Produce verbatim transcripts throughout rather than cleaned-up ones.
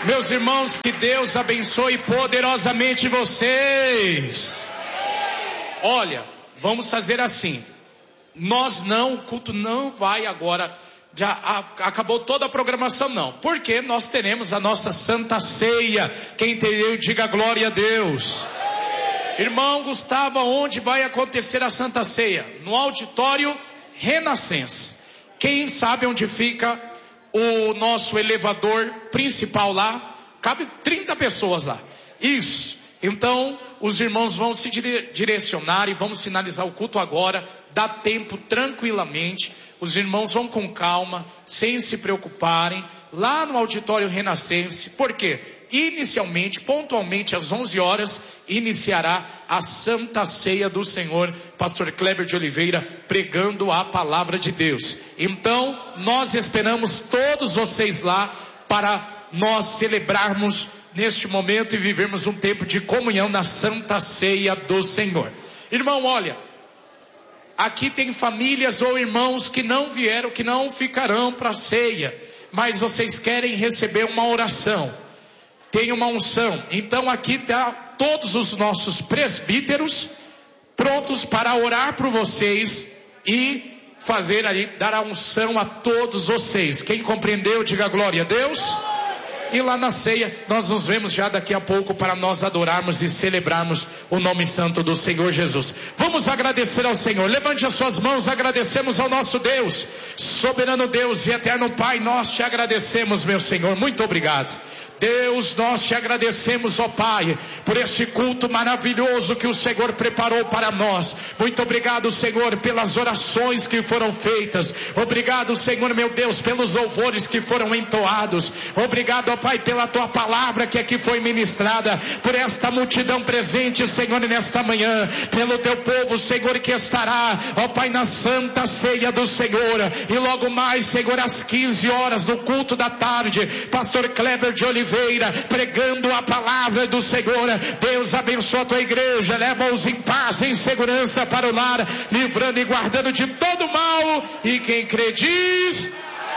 Meus irmãos, que Deus abençoe poderosamente vocês. Olha, vamos fazer assim. Nós não, o culto não vai agora, já a, acabou toda a programação não. Porque nós teremos a nossa Santa Ceia. Quem entendeu, diga glória a Deus. Irmão Gustavo, onde vai acontecer a Santa Ceia? No auditório Renascença. Quem sabe onde fica o nosso elevador principal lá? Cabe trinta pessoas lá. Isso. Então, os irmãos vão se dire- direcionar e vamos finalizar o culto agora. Dá tempo tranquilamente. Os irmãos vão com calma, sem se preocuparem, lá no auditório Renascença. Por quê? Inicialmente, pontualmente às onze horas, iniciará a Santa Ceia do Senhor, pastor Kleber de Oliveira, pregando a palavra de Deus. Então, nós esperamos todos vocês lá para nós celebrarmos neste momento e vivermos um tempo de comunhão na Santa Ceia do Senhor. Irmão, olha, aqui tem famílias ou irmãos que não vieram, que não ficarão para a ceia, mas vocês querem receber uma oração. Tem uma unção. Então aqui está todos os nossos presbíteros prontos para orar por vocês e fazer ali, dar a unção a todos vocês. Quem compreendeu, diga glória a Deus. E lá na ceia, nós nos vemos já daqui a pouco para nós adorarmos e celebrarmos o nome santo do Senhor Jesus. Vamos agradecer ao Senhor. Levante as suas mãos, agradecemos ao nosso Deus. Soberano Deus e eterno Pai, nós te agradecemos, meu Senhor. Muito obrigado. Deus, nós te agradecemos, ó Pai, por este culto maravilhoso que o Senhor preparou para nós. Muito obrigado, Senhor, pelas orações que foram feitas. Obrigado, Senhor, meu Deus, pelos louvores que foram entoados. Obrigado, ó Pai, pela tua palavra que aqui foi ministrada, por esta multidão presente, Senhor, nesta manhã, pelo teu povo, Senhor, que estará, ó Pai, na Santa Ceia do Senhor. E logo mais, Senhor, às quinze horas do culto da tarde, pastor Kleber de Oliveira pregando a palavra do Senhor. Deus abençoa a tua igreja, leva-os em paz, em segurança para o lar, livrando e guardando de todo mal. E quem crê diz...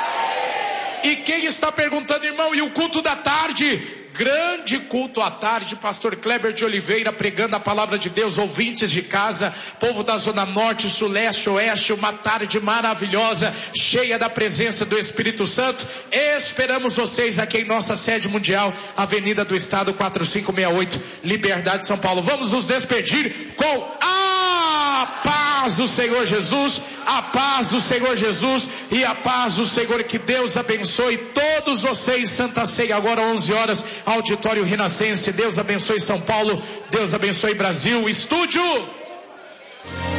E quem está perguntando, irmão, e o culto da tarde? Grande culto à tarde, pastor Kleber de Oliveira pregando a palavra de Deus, ouvintes de casa, povo da zona norte, sul, leste, oeste, uma tarde maravilhosa, cheia da presença do Espírito Santo. Esperamos vocês aqui em nossa sede mundial, Avenida do Estado quatro cinco seis oito, Liberdade, São Paulo. Vamos nos despedir com a paz do Senhor Jesus, a paz do Senhor Jesus e a paz do Senhor. Que Deus abençoe todos vocês. Santa Ceia agora onze horas, auditório Renascença. Deus abençoe São Paulo, Deus abençoe Brasil. Estúdio